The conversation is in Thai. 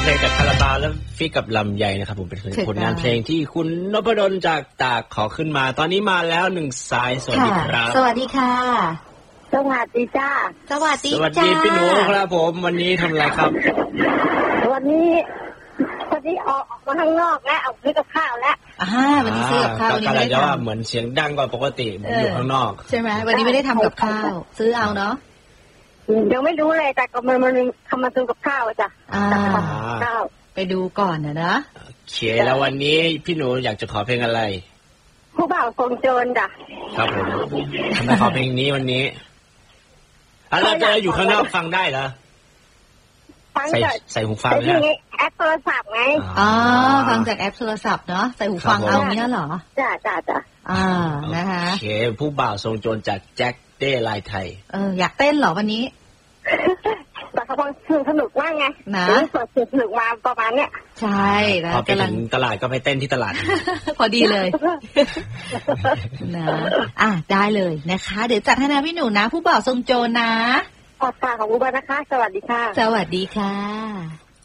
เพลงจากคาราบาวและฟีกับลำไยนะครับผมเป็นผลงานเพลงที่คุณนพดลจากตากขอขึ้นมาตอนนี้มาแล้วหนึ่งสายสวัสดีครับสวัสดีค่ะสวัสดีจ้าสวัสดีพี่หนูครับผมวันนี้ทำอะไรครับวันนี้ออกมาข้างนอกแล้วเอาซื้อกับข้าวแล้ววันนี้ซื้อกับข้าวนี่ไม่ได้ทำเหมือนเสียงดังกว่าปกติอยู่ข้างนอกใช่ไหมวันนี้ไม่ได้ทำกับข้าวซื้อเอาเนาะยังไม่รู้เลยแต่ก็มันทำมาซื้อกับข้าวจ้ะข้าวไปดูก่อนนะโอเคแล้ววันนี้พี่หนูอยากจะขอเพลงอะไรผู้บ่าวทรงโจรจ้ะครับผมทำไมขอเพลงนี้วันนี้เราจะอยู่ข้างนอกฟังได้เหรอใส่หูฟังเนี่ยแอปโทรศัพท์ไงฟังจากแอปโทรศัพท์เนาะใส่หูฟังเอาเนี้ยเหรอจ้ะนะคะโอเคผู้บ่าวทรงโจรจากแจ็คเต้ลายไทยอยากเต้นเหรอวันนี้แต่เขาบอกสนุกมากไงนะเปิดสนุกมาประมาณเนี้ยใช่แล้วพอไปถึงตลาดก็ไปเต้นที่ตลาดพอดีเลยนะได้เลยนะคะเดี๋ยวจัดให้นะพี่หนูนะผู้บ่าวทรงโจรนะขอบคุณนะคะสวัสดีค่ะสวัสดีค่ะ